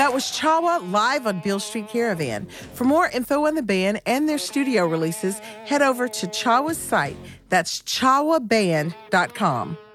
That was Chawa live on Beale Street Caravan. For more info on the band and their studio releases, head over to Chawa's site. That's chawaband.com.